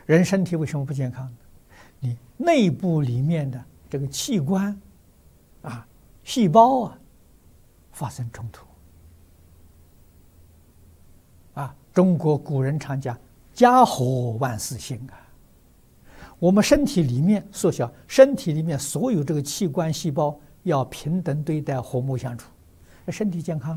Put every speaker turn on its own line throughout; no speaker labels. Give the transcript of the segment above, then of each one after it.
人身体为什么不健康呢？你内部里面的这个器官啊、细胞啊发生冲突啊。中国古人常讲“家和万事兴”啊。我们身体里面缩小，身体里面所有这个器官细胞要平等对待，和睦相处，身体健康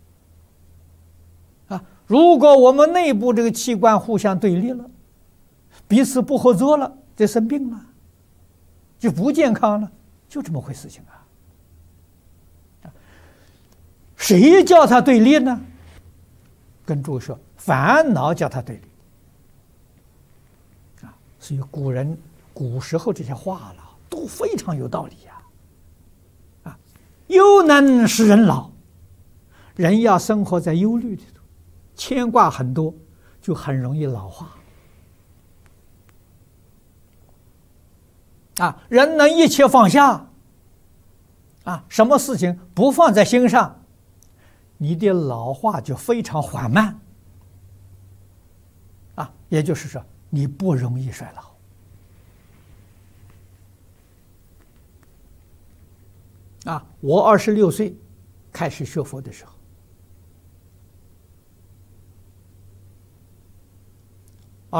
啊。如果我们内部这个器官互相对立了，彼此不合作了，就生病了，就不健康了，就这么回事情啊。谁叫他对立呢？跟诸位说，烦恼叫他对立啊。所以古时候这些话了都非常有道理呀。啊，忧能使人老，人要生活在忧虑里头，牵挂很多，就很容易老化。啊，人能一切放下，啊，什么事情不放在心上，你的老化就非常缓慢，啊，也就是说你不容易衰老。啊，我26岁开始学佛的时候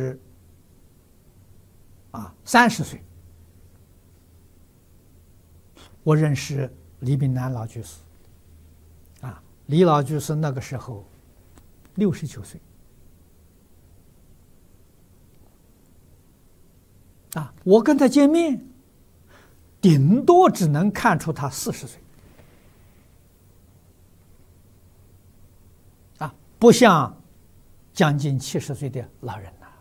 ，30岁。我认识李炳南老居士，啊，李老居士那个时候69岁，啊，我跟他见面，顶多只能看出他40岁，啊，不像将近70岁的老人呐，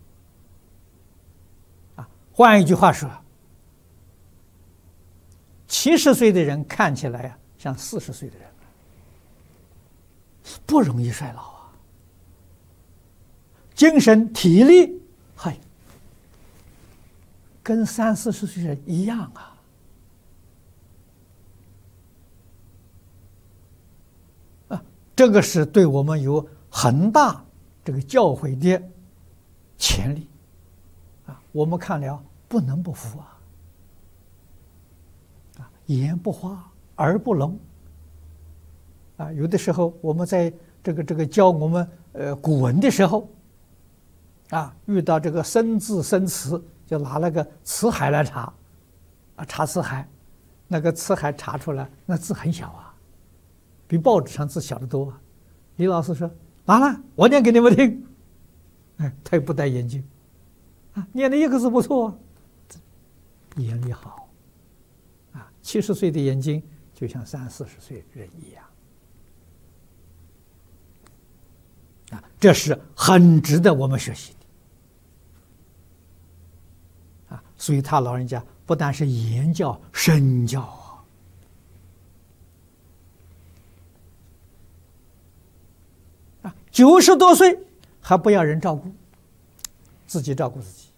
啊，换一句话说。70岁的人看起来像40岁的人，不容易衰老啊。精神体力，跟30、40岁人一样啊。这个是对我们有很大这个教诲的潜力啊。我们看了不能不服啊。眼不花，耳不聋，啊，有的时候我们在这个教我们古文的时候，啊，遇到这个生字生词，就拿那个词海来查，啊，查词海，那个词海查出来，那字很小啊，比报纸上字小得多啊。李老师说：“拿来，我念给你们听。”哎，他又不戴眼镜，啊，念的一个字不错，眼力好。70岁的眼睛就像30、40岁人一样，啊，这是很值得我们学习的，啊，所以他老人家不但是言教、身教啊，90多岁还不要人照顾，自己照顾自己。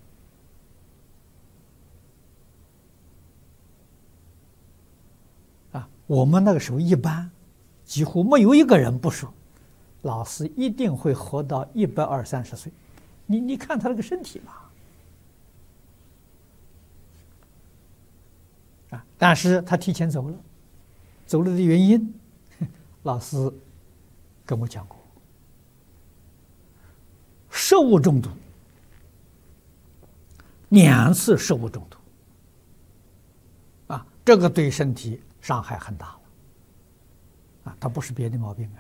我们那个时候一般几乎没有一个人不说，老师一定会活到120、30岁。你看他那个身体嘛，啊！但是他提前走了，走了的原因，老师跟我讲过，食物中毒，2次食物中毒，啊，这个对身体伤害很大了，啊，它不是别的毛病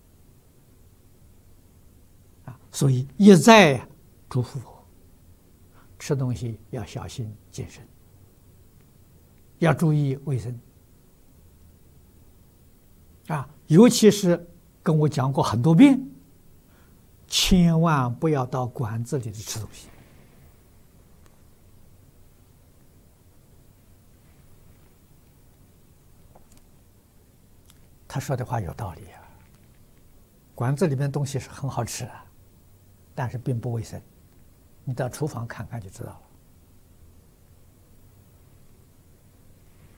啊，所以一再嘱咐我，吃东西要小心谨慎，要注意卫生，啊，尤其是跟我讲过很多遍，千万不要到馆子里去吃东西。他说的话有道理啊，馆子里面东西是很好吃啊，但是并不卫生，你到厨房看看就知道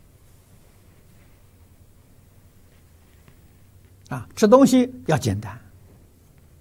了。啊，吃东西要简单，